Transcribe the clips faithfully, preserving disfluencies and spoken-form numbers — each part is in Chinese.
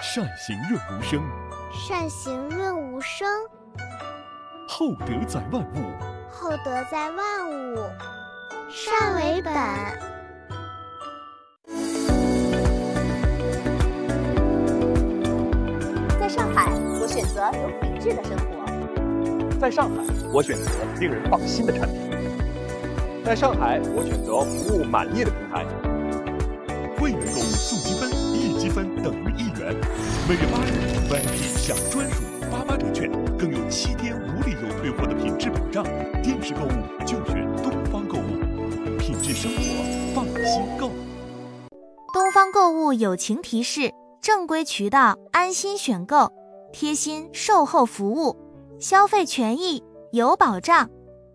善行润无声， 善行润无声， 厚德载万物， 厚德载万物，善为本。 在上海，我选择有品质的生活。 在上海，我选择令人放心的产品。在上海，我选择服务满意的平台。 会员购物送积分，一积分等于一元。每月八日 V I P 享专属八八折券，更有七天无理由退货的品质保障。电视购物就选东方购物，品质生活，放心购。 东方购物友情提示：正规渠道，安心选购，贴心售后服务，消费权益有保障。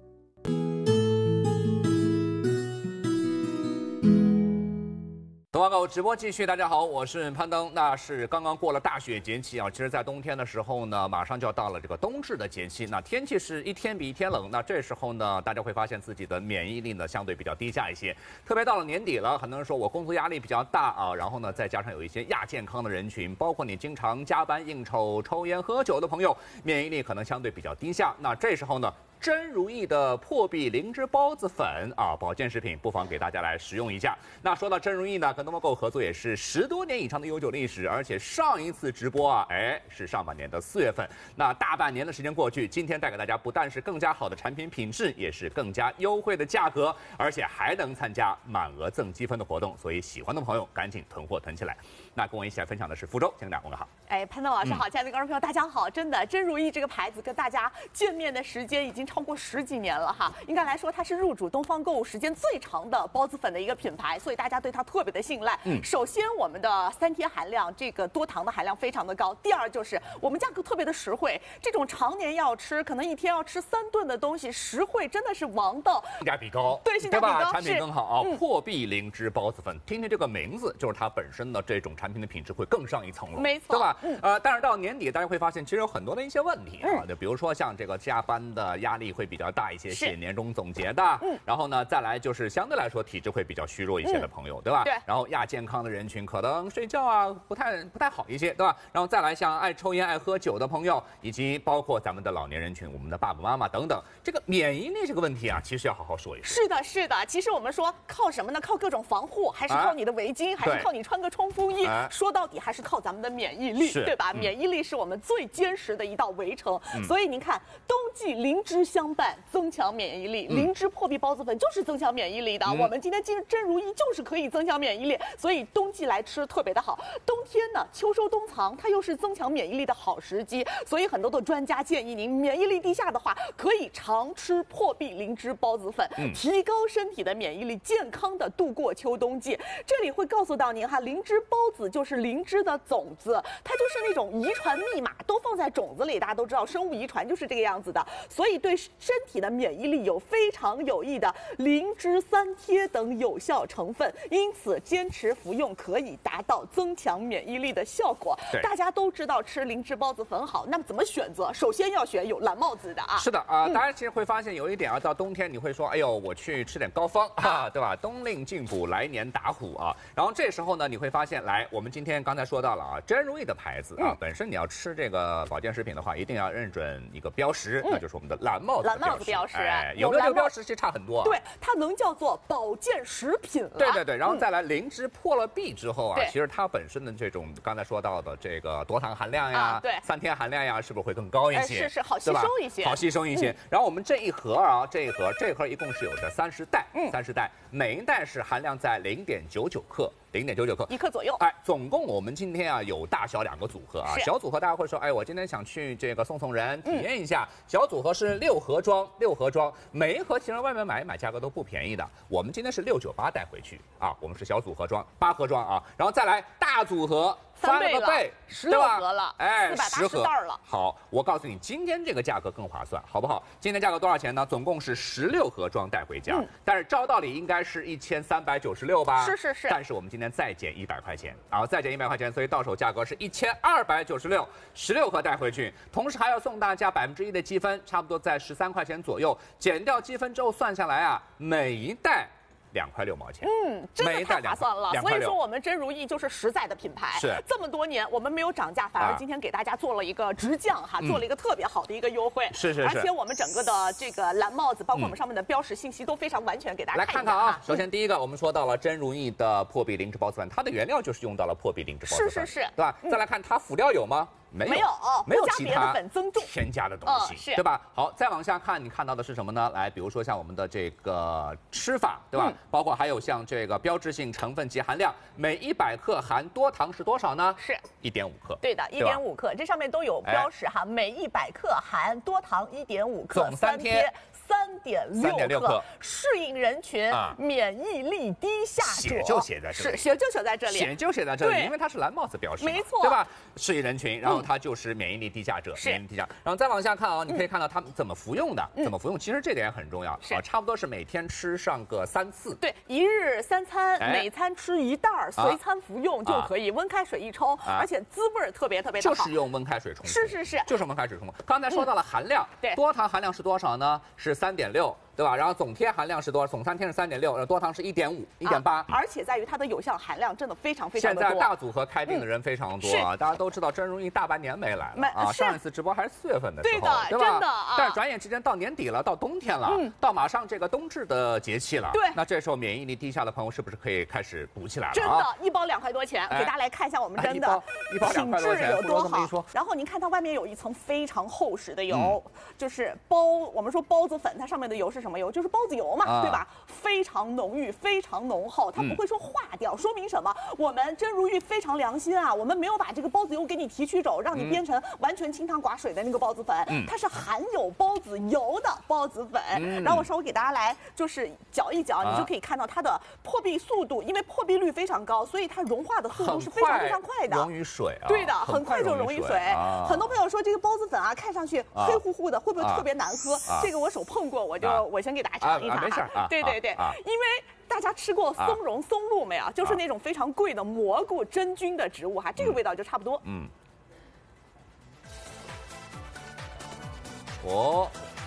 东方购物直播继续，大家好，我是攀登。那是刚刚过了大雪节气啊，其实，在冬天的时候呢，马上就要到了这个冬至的节气。那天气是一天比一天冷，那这时候呢，大家会发现自己的免疫力呢相对比较低下一些。特别到了年底了，很多人说我工作压力比较大啊，然后呢，再加上有一些亚健康的人群，包括你经常加班应酬、抽烟喝酒的朋友，免疫力可能相对比较低下。那这时候呢，真如意的破壁灵芝孢子粉啊，保健食品不妨给大家来食用一下。那说到真如意呢，跟东方购物合作也是十多年以上的悠久历史，而且上一次直播啊，哎是上半年的四月份。那大半年的时间过去，今天带给大家不但是更加好的产品品质，也是更加优惠的价格，而且还能参加满额赠积分的活动。所以喜欢的朋友赶紧囤货囤起来。那跟我一起来分享的是福州，请大家问个好。 哎，潘登老师好，亲爱的观众朋友，大家好！真的，真如意这个牌子跟大家见面的时间已经超过十几年了哈。应该来说，它是入主东方购物时间最长的孢子粉的一个品牌，所以大家对它特别的信赖。嗯，首先我们的三天含量，这个多糖的含量非常的高。第二就是我们价格特别的实惠，这种常年要吃，可能一天要吃三顿的东西，实惠真的是王道， 性价比高， 对，性价比高， 对吧？产品更好啊！ 嗯、 破壁灵芝孢子粉，听听这个名字，就是它本身的这种产品的品质会更上一层楼， 没错， 对吧？ 嗯、 呃，但是到年底，大家会发现其实有很多的一些问题啊，就、嗯、比如说像这个加班的压力会比较大一些，写年终总结的，嗯，然后呢，再来就是相对来说体质会比较虚弱一些的朋友，嗯、对吧？ 对。 然后亚健康的人群可能睡觉啊不太不太好一些，对吧？然后再来像爱抽烟爱喝酒的朋友，以及包括咱们的老年人群，我们的爸爸妈妈等等，这个免疫力这个问题啊，其实要好好说一说。 是的，是的。其实我们说靠什么呢？靠各种防护，还是靠你的围巾，啊、还是靠你穿个冲锋衣？啊、说到底还是靠咱们的免疫力，对吧？嗯、免疫力是我们最坚实的一道围城。嗯、所以您看，冬季灵芝相伴，增强免疫力。嗯、灵芝破壁孢子粉就是增强免疫力的。嗯、我们今天今真如意就是可以增强免疫力，所以冬季来吃特别的好。冬天呢，秋收冬藏，它又是增强免疫力的好时机。所以很多的专家建议您免疫力低下的话，可以常吃破壁灵芝孢子粉，嗯、提高身体的免疫力，健康的度过秋冬季。这里会告诉到您哈，灵芝孢子就是灵芝的种子，它就是那种遗传密码都放在种子里，大家都知道生物遗传就是这个样子的，所以对身体的免疫力有非常有益的灵芝三萜等有效成分，因此坚持服用可以达到增强免疫力的效果。大家都知道吃灵芝孢子粉好，那么怎么选择？首先要选有蓝帽子的啊。 是的啊，呃嗯、大家其实会发现有一点啊，到冬天你会说，哎呦，我去吃点膏方啊，对吧？冬令进补，来年打虎啊。然后这时候呢，你会发现，来，我们今天刚才说到了啊，真如意的牌子啊，嗯、本身你要吃这个保健食品的话，一定要认准一个标识，嗯、那就是我们的蓝帽子蓝帽子标识。 哎，有没有这个标识其实差很多、啊。 对，它能叫做保健食品了。 对对对，然后再来灵芝破了壁之后啊，嗯、其实它本身的这种刚才说到的这个多糖含量呀， 啊、对， 三天含量呀，是不是会更高一些？ 哎、是是，好吸收一些， 好吸收一些。嗯、然后我们这一盒啊，这一盒这一盒一共是有着三十袋， 嗯， 三十袋，每一袋是含量在零点九九克。零点九九克， 一克左右。 哎，总共我们今天啊有大小两个组合啊。小组合大家会说，哎，我今天想去这个送送人，体验一下。嗯、小组合是六盒装，六盒装，每一盒其实外面买买价格都不便宜的。我们今天是六九八带回去啊，我们是小组合装，八盒装啊，然后再来大组合。 翻了个倍， 十六盒了， 哎， 十盒袋了。 好，我告诉你，今天这个价格更划算，好不好？今天价格多少钱呢？总共是十六盒装带回家，嗯、但是照道理应该是一千三百九十六吧？ 是是是。 但是我们今天再减一百块钱，然后再减一百块钱，所以到手价格是一千二百九十六，十六盒带回去，同时还要送大家百分之一的积分，差不多在十三块钱左右，减掉积分之后算下来啊，每一袋。 两块六毛钱。 嗯，真的太划算了。所以说我们真如意就是实在的品牌。 是这么多年我们没有涨价，反而今天给大家做了一个直降哈，做了一个特别好的一个优惠。 是是是。 而且我们整个的这个蓝帽子，包括我们上面的标识信息都非常完全，给大家来看看啊。首先第一个，我们说到了真如意的破壁灵芝孢子粉，它的原料就是用到了破壁灵芝孢子粉， 是是是， 对吧？再来看它辅料有吗？没有， 没有， 没有其他粉增重添加的东西， 是对吧？好，再往下看，你看到的是什么呢？来，比如说像我们的这个吃法，对吧？包括还有像这个标志性成分及含量，每一百克含多糖是多少呢？ 是一点五克。 对的，一点五克，这上面都有标识哈，每一百克含多糖一点五克， 总三贴。 三点六克，适应人群， 啊、 免疫力低下者， 写就写在这里， 是写就写在这里， 写就写在这里，因为它是蓝帽子标识， 没错， 对吧？适应人群，然后它就是免疫力低下者， 是免疫力低下。然后再往下看啊，你可以看到它怎么服用的，怎么服用，其实这点很重要，啊，差不多是每天吃上个三次， 对，一日三餐，每餐吃一袋儿，随餐服用就可以，温开水一冲，而且滋味特别特别的好，就是用温开水冲， 是是是， 就是温开水冲。刚才说到了含量，对，多糖含量是多少呢？是三点六。对吧？然后总贴含量是多少？总三贴是三点六，多糖是一点五、一点八， 而且在于它的有效含量真的非常非常的多。 现在大组合开店的人非常多啊，大家都知道真如意大半年没来了啊，上一次直播还是四月份的时候，对吧？ 真的啊。 但是转眼之间到年底了，到冬天了，到马上这个冬至的节气了， 对， 那这时候免疫力低下的朋友是不是可以开始补起来了？ 真的，一包两块多钱，给大家来看一下我们真的一包两块多钱有多好。然后您看它外面有一层非常厚实的油，就是包我们说包子粉，它上面的油是什么油？就是包子油。嘛，对吧？非常浓郁，非常浓厚，它不会说化掉，说明什么？我们真如意非常良心啊，我们没有把这个包子油给你提取走，让你变成完全清汤寡水的那个包子粉，它是含有包子油的包子粉。然后我稍微给大家来就是搅一搅，你就可以看到它的破壁速度，因为破壁率非常高，所以它融化的速度是非常非常快的， 溶于水啊。 对的，很快就溶于水。很多朋友说这个包子粉啊，看上去黑乎乎的，会不会特别难喝？这个我手碰过，我就我先给大家尝一尝。 没事啊， 对对对，因为大家吃过松茸、松露没有？就是那种非常贵的蘑菇真菌的植物哈，这个味道就差不多。嗯。 哦。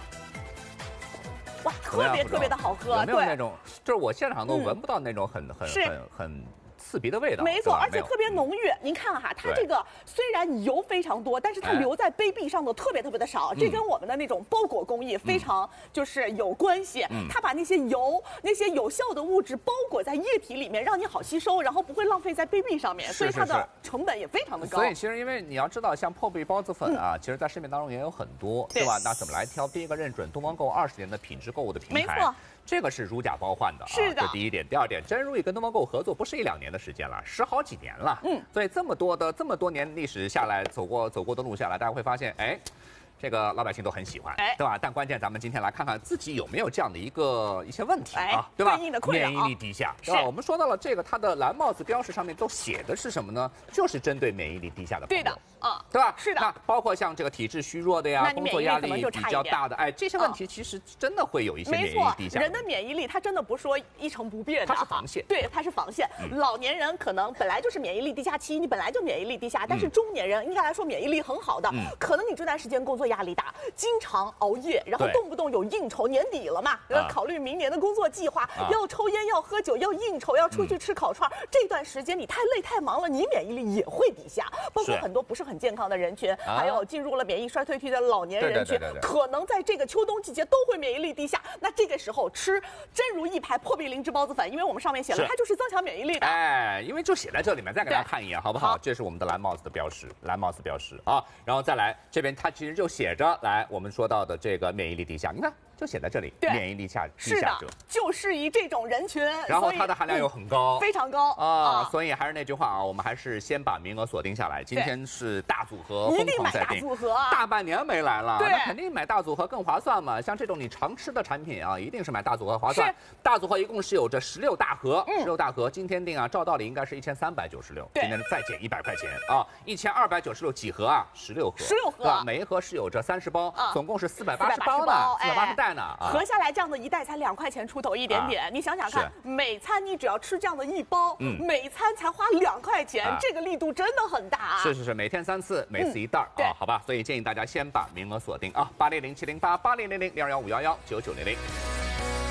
哇，特别特别的好喝， 有没有那种？就是我现场都闻不到那种很很很很。刺鼻的味道， 没错，而且特别浓郁。您看哈，它这个虽然油非常多，但是它留在杯壁上的特别特别的少，这跟我们的那种包裹工艺非常就是有关系。它把那些油、那些有效的物质包裹在液体里面，让你好吸收，然后不会浪费在杯壁上面，所以它的成本也非常的高。 所以其实因为你要知道，像破壁包子粉啊，其实在市面当中也有很多，对吧？那怎么来挑？第一个认准东方购二十年的品质购物的平台， 没错。 这个是如假包换的， 是的， 这第一点。第二点，真如意跟东方购合作不是一两年的时间了，十好几年了。嗯，所以这么多的这么多年历史下来，走过走过的路下来，大家会发现，哎。这个老百姓都很喜欢，哎，对吧？但关键咱们今天来看看自己有没有这样的一个一些问题啊，对吧？免疫力低下，对吧？我们说到了这个，它的蓝帽子标识上面都写的是什么呢？就是针对免疫力低下的朋友， 对的，啊， 对吧？ 是的。 那包括像这个体质虚弱的呀，工作压力比较大的，哎，这些问题其实真的会有一些免疫力低下。 人的免疫力它真的不是说一成不变的， 它是防线， 对，它是防线。老年人可能本来就是免疫力低下期，你本来就免疫力低下，但是中年人应该来说免疫力很好的，可能你这段时间工作压力大，经常熬夜，然后动不动有应酬，年底了嘛，要考虑明年的工作计划，要抽烟，要喝酒，要应酬，要出去吃烤串。这段时间你太累太忙了，你免疫力也会低下。包括很多不是很健康的人群，还有进入了免疫衰退期的老年人群，可能在这个秋冬季节都会免疫力低下。那这个时候吃真如意牌破壁灵芝孢子粉，因为我们上面写了，它就是增强免疫力的。 哎，因为就写在这里面，再给大家看一眼好不好？这是我们的蓝帽子的标识，蓝帽子标识啊。然后再来这边，它其实就写着来我们说到的这个免疫力低下，你看就写在这里，免疫力下低下者， 就适宜这种人群。 然后它的含量又很高， 非常高啊。所以还是那句话啊，我们还是先把名额锁定下来。今天是大组合，疯狂在订，大半年没来了，那肯定买大组合更划算嘛。像这种你常吃的产品啊，一定是买大组合划算。大组合一共是有着十六大盒，十六大盒，今天订啊，照道理应该是一千三百九十六，今天再减一百块钱啊，一千二百九十六几盒啊，十六盒， 十六盒， 每一盒是有着三十包，总共是四百八十包呢，四百八十袋呢， 合下来这样的一袋才两块钱出头一点点，你想想看，每餐你只要吃这样的一包，每餐才花两块钱，这个力度真的很大。 是是是，每天三次，每次一袋啊，好吧，所以建议大家先把名额锁定啊，八零零七零八八零零零零二幺五幺幺九九零零。